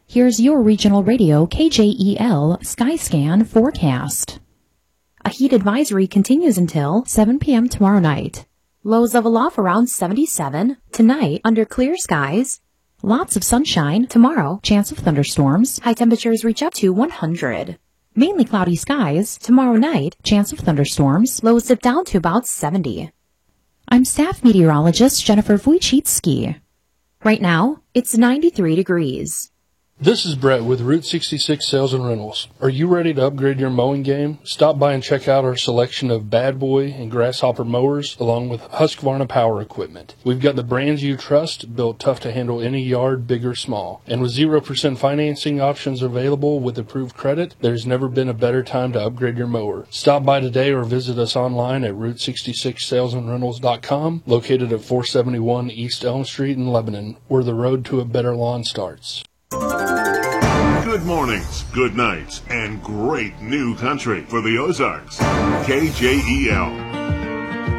Here's your regional radio KJEL Skyscan forecast. A heat advisory continues until 7 p.m. tomorrow night. Lows level off around 77. Tonight, under clear skies. Lots of sunshine. Tomorrow, chance of thunderstorms. High temperatures reach up to 100. Mainly cloudy skies. Tomorrow night, chance of thunderstorms. Lows dip down to about 70. I'm staff meteorologist Jennifer Wojcicki. Right now, it's 93 degrees. This is Brett with Route 66 Sales and Rentals. Are you ready to upgrade your mowing game? Stop by and check out our selection of Bad Boy and Grasshopper mowers along with Husqvarna power equipment. We've got the brands you trust, built tough to handle any yard, big or small. And with 0% financing options available with approved credit, there's never been a better time to upgrade your mower. Stop by today or visit us online at Route66salesandrentals.com, located at 471 East Elm Street in Lebanon, where the road to a better lawn starts. Good mornings, good nights, and great new country for the Ozarks. KJEL.